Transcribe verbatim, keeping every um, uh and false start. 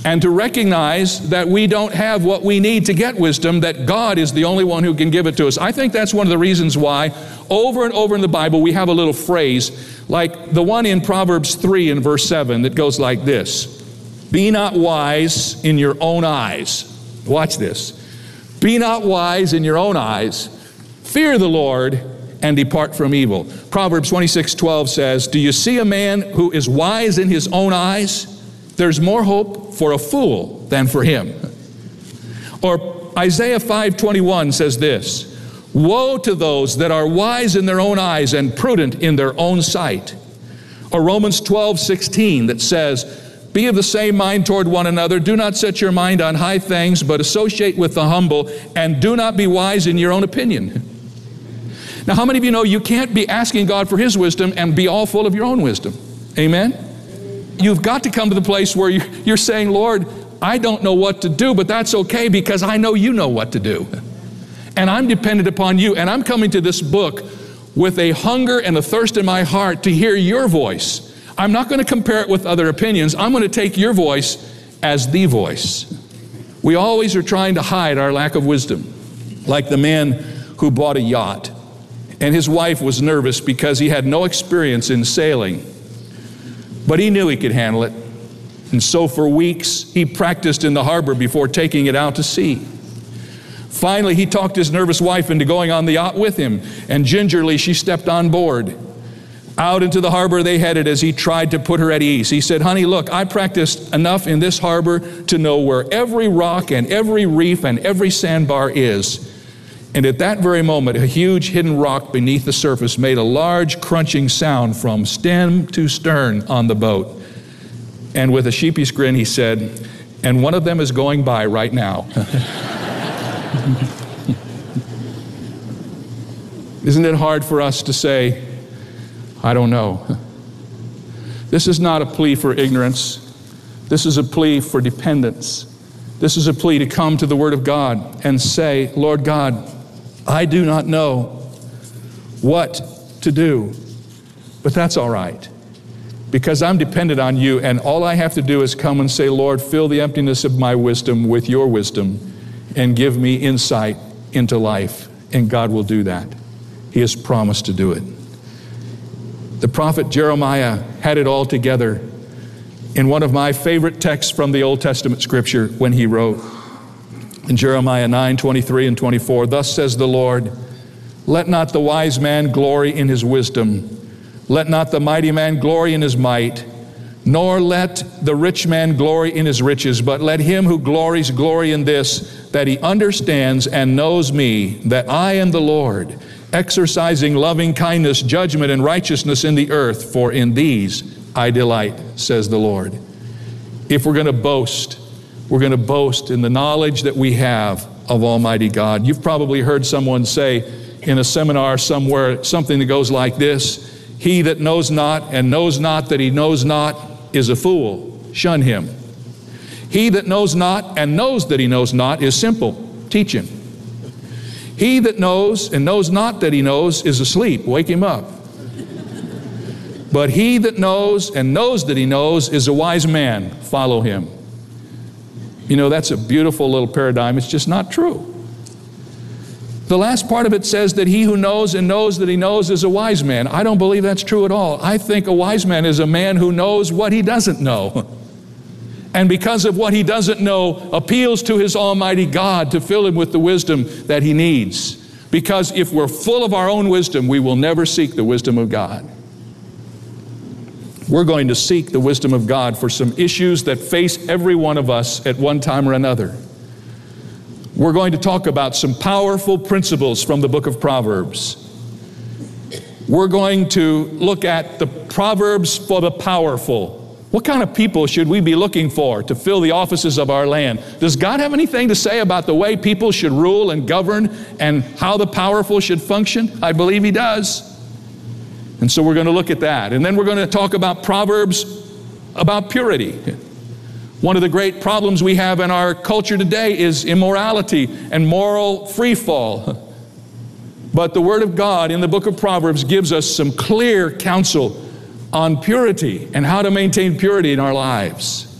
and to recognize that we don't have what we need to get wisdom, that God is the only one who can give it to us. I think that's one of the reasons why over and over in the Bible we have a little phrase like the one in Proverbs three and verse seven that goes like this: be not wise in your own eyes. Watch this. Be not wise in your own eyes. Fear the Lord and depart from evil. Proverbs twenty-six twelve says, do you see a man who is wise in his own eyes? There's more hope for a fool than for him. Or Isaiah five twenty-one says this: woe to those that are wise in their own eyes and prudent in their own sight. Or Romans twelve sixteen that says, be of the same mind toward one another. Do not set your mind on high things, but associate with the humble, and do not be wise in your own opinion. Now, how many of you know you can't be asking God for His wisdom and be all full of your own wisdom? Amen? You've got to come to the place where you're saying, Lord, I don't know what to do, but that's okay because I know you know what to do. And I'm dependent upon you, and I'm coming to this book with a hunger and a thirst in my heart to hear your voice. I'm not going to compare it with other opinions. I'm going to take your voice as the voice. We always are trying to hide our lack of wisdom, like the man who bought a yacht, and his wife was nervous because he had no experience in sailing, but he knew he could handle it. And so for weeks, he practiced in the harbor before taking it out to sea. Finally, he talked his nervous wife into going on the yacht with him, and gingerly she stepped on board. Out into the harbor they headed as he tried to put her at ease. He said, honey, look, I practiced enough in this harbor to know where every rock and every reef and every sandbar is. And at that very moment, a huge hidden rock beneath the surface made a large crunching sound from stem to stern on the boat. And with a sheepish grin, he said, and one of them is going by right now. Isn't it hard for us to say, I don't know? This is not a plea for ignorance. This is a plea for dependence. This is a plea to come to the Word of God and say, Lord God, I do not know what to do, but that's all right, because I'm dependent on you, and all I have to do is come and say, Lord, fill the emptiness of my wisdom with your wisdom and give me insight into life, and God will do that. He has promised to do it. The prophet Jeremiah had it all together in one of my favorite texts from the Old Testament scripture when he wrote in Jeremiah nine twenty-three and twenty-four, thus says the Lord, let not the wise man glory in his wisdom, let not the mighty man glory in his might, nor let the rich man glory in his riches, but let him who glories glory in this, that he understands and knows me, that I am the Lord, exercising loving kindness, judgment, and righteousness in the earth, for in these I delight, says the Lord. If we're going to boast, we're going to boast in the knowledge that we have of Almighty God. You've probably heard someone say in a seminar somewhere something that goes like this: he that knows not and knows not that he knows not is a fool. Shun him. He that knows not and knows that he knows not is simple. Teach him. He that knows and knows not that he knows is asleep. Wake him up. But he that knows and knows that he knows is a wise man. Follow him. You know, that's a beautiful little paradigm. It's just not true. The last part of it says that he who knows and knows that he knows is a wise man. I don't believe that's true at all. I think a wise man is a man who knows what he doesn't know. And because of what he doesn't know, appeals to his Almighty God to fill him with the wisdom that he needs. Because if we're full of our own wisdom, we will never seek the wisdom of God. We're going to seek the wisdom of God for some issues that face every one of us at one time or another. We're going to talk about some powerful principles from the book of Proverbs. We're going to look at the Proverbs for the powerful. What kind of people should we be looking for to fill the offices of our land? Does God have anything to say about the way people should rule and govern and how the powerful should function? I believe He does. And so we're going to look at that. And then we're going to talk about Proverbs about purity. One of the great problems we have in our culture today is immorality and moral free fall. But the Word of God in the book of Proverbs gives us some clear counsel on purity and how to maintain purity in our lives.